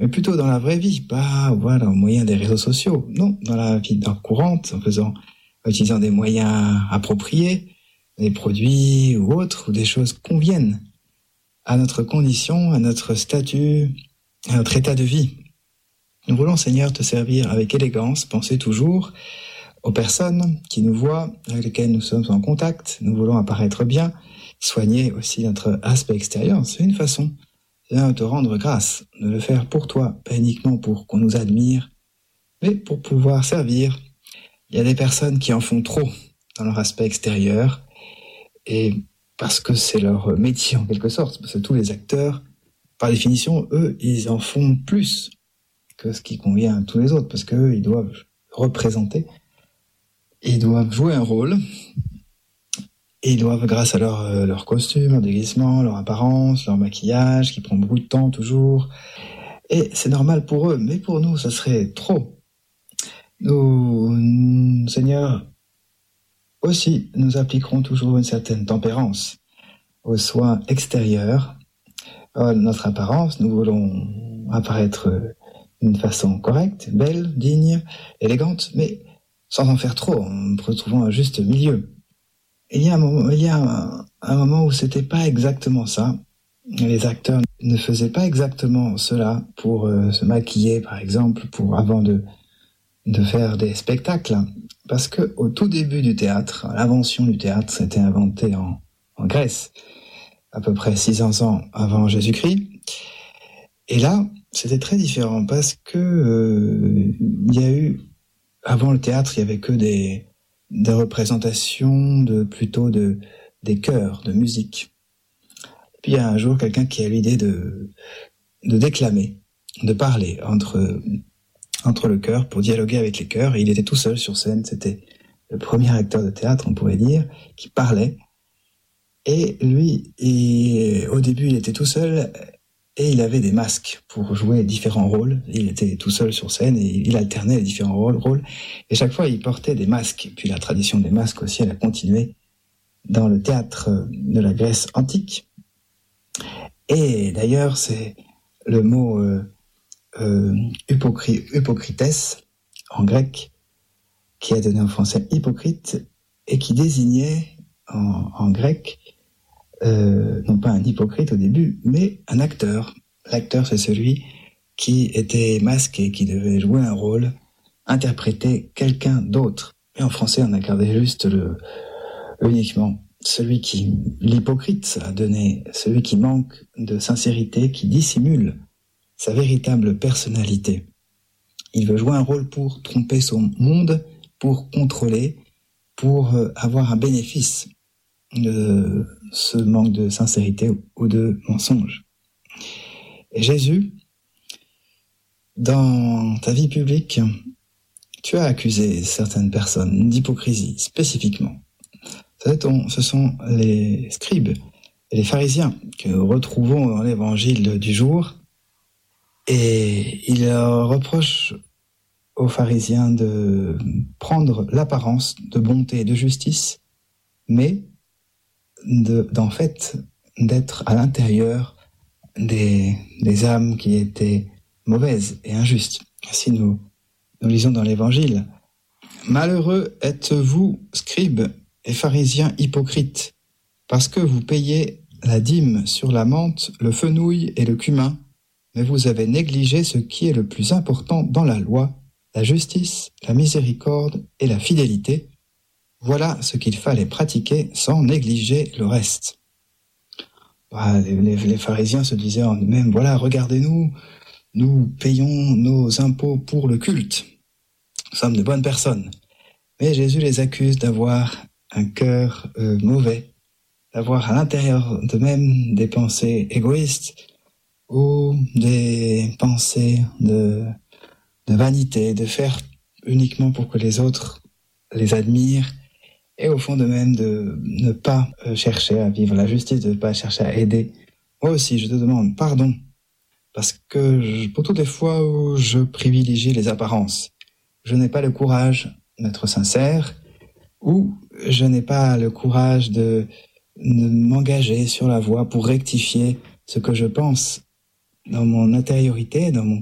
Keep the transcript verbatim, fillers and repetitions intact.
mais plutôt dans la vraie vie, pas voilà, au moyen des réseaux sociaux. Non, dans la vie courante, en faisant, en utilisant des moyens appropriés, des produits ou autres, ou des choses qui conviennent à notre condition, à notre statut, à notre état de vie. Nous voulons, Seigneur, te servir avec élégance, penser toujours aux personnes qui nous voient, avec lesquelles nous sommes en contact. Nous voulons apparaître bien, soigner aussi notre aspect extérieur. C'est une façon, Seigneur, de te rendre grâce, de le faire pour toi, pas uniquement pour qu'on nous admire, mais pour pouvoir servir. Il y a des personnes qui en font trop dans leur aspect extérieur, et parce que c'est leur métier en quelque sorte, parce que tous les acteurs, par définition, eux, ils en font plus que ce qui convient à tous les autres, parce qu'eux, ils doivent représenter, ils doivent jouer un rôle, et ils doivent, grâce à leur, euh, leur costume, leur déguisement, leur apparence, leur maquillage, qui prend beaucoup de temps toujours, et c'est normal pour eux, mais pour nous, ça serait trop. Nous, Seigneur, aussi, nous appliquerons toujours une certaine tempérance aux soins extérieurs. Euh, notre apparence, nous voulons apparaître d'une façon correcte, belle, digne, élégante, mais sans en faire trop, en retrouvant un juste milieu. Et il y a un moment, il y a un, un moment où c'était pas exactement ça. Les acteurs ne faisaient pas exactement cela pour euh, se maquiller, par exemple, pour avant de de faire des spectacles, parce que au tout début du théâtre, l'invention du théâtre s'était inventée en, en Grèce, à peu près six cents ans avant Jésus-Christ. Et là, c'était très différent parce que euh, il y a eu, avant le théâtre, il y avait que des, des représentations de plutôt de des chœurs, de musique. Puis il y a un jour quelqu'un qui a l'idée de de déclamer, de parler entre entre le chœur pour dialoguer avec les chœurs. Et il était tout seul sur scène. C'était le premier acteur de théâtre, on pourrait dire, qui parlait. Et lui, et au début, il était tout seul et il avait des masques pour jouer différents rôles. Il était tout seul sur scène et il alternait les différents rôles. rôles. Et chaque fois, il portait des masques. Puis la tradition des masques aussi, elle a continué dans le théâtre de la Grèce antique. Et d'ailleurs, c'est le mot euh, euh, hypocri- hypocrites en grec, qui est donné en français hypocrite, et qui désignait en, en grec euh, non pas un hypocrite au début, mais un acteur. L'acteur, c'est celui qui était masqué, qui devait jouer un rôle, interpréter quelqu'un d'autre. Et en français, on a gardé juste le uniquement celui qui, l'hypocrite, a donné celui qui manque de sincérité, qui dissimule sa véritable personnalité. Il veut jouer un rôle pour tromper son monde, pour contrôler, pour avoir un bénéfice de ce manque de sincérité ou de mensonge. Et Jésus, dans ta vie publique, tu as accusé certaines personnes d'hypocrisie, spécifiquement. Ce sont les scribes et les pharisiens que nous retrouvons dans l'évangile du jour. Et il reproche aux pharisiens de prendre l'apparence de bonté et de justice, mais de, d'en fait d'être à l'intérieur des, des âmes qui étaient mauvaises et injustes. Ainsi nous, nous lisons dans l'Évangile. « Malheureux êtes-vous, scribes et pharisiens hypocrites, parce que vous payez la dîme sur la menthe, le fenouil et le cumin, mais vous avez négligé ce qui est le plus important dans la loi, la justice, la miséricorde et la fidélité. Voilà ce qu'il fallait pratiquer sans négliger le reste. » Voilà, les, les, les pharisiens se disaient en eux-mêmes, voilà, regardez-nous, nous payons nos impôts pour le culte. Nous sommes de bonnes personnes. Mais Jésus les accuse d'avoir un cœur euh, mauvais, d'avoir à l'intérieur d'eux-mêmes des pensées égoïstes, ou des pensées de, de vanité, de faire uniquement pour que les autres les admirent, et au fond d'eux-mêmes de ne pas chercher à vivre la justice, de ne pas chercher à aider. Moi aussi, je te demande pardon, parce que je, pour toutes les fois où je privilégie les apparences, je n'ai pas le courage d'être sincère, ou je n'ai pas le courage de, de m'engager sur la voie pour rectifier ce que je pense dans mon intériorité, dans mon